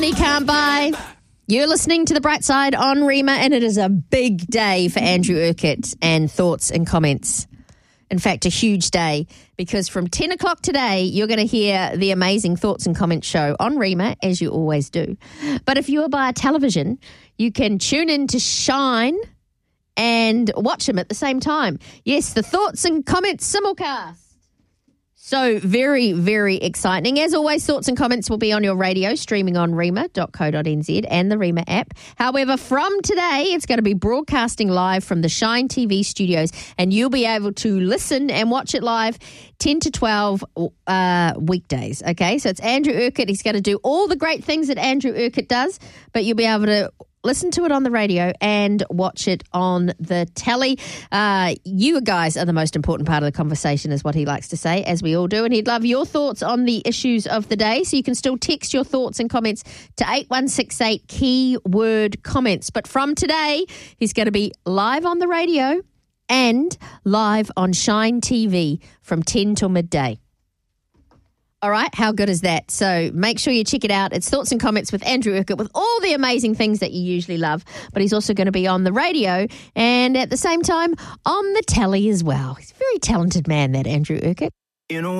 money can't buy. You're listening to The Bright Side on Rima, and it is a big day for Andrew Urquhart and Thoughts and Comments. In fact, a huge day, because from 10 o'clock today, you're going to hear the amazing Thoughts and Comments show on Rima, as you always do. But if you are by a television, you can tune in to Shine and watch them at the same time. Yes, the Thoughts and Comments simulcast. So very, very exciting. As always, Thoughts and Comments will be on your radio, streaming on rima.co.nz and the Rima app. However, from today, it's going to be broadcasting live from the Shine TV studios, and you'll be able to listen and watch it live 10 to 12 weekdays, okay? So it's Andrew Urquhart. He's going to do all the great things that Andrew Urquhart does, but you'll be able to listen to it on the radio and watch it on the telly. You guys are the most important part of the conversation, is what he likes to say, as we all do. And he'd love your thoughts on the issues of the day. So you can still text your thoughts and comments to 8168, keyword comments. But from today, he's going to be live on the radio and live on Shine TV from 10 till midday. All right, how good is that? So make sure you check it out. It's Thoughts and Comments with Andrew Urquhart, with all the amazing things that you usually love. But he's also going to be on the radio and at the same time on the telly as well. He's a very talented man, that Andrew Urquhart.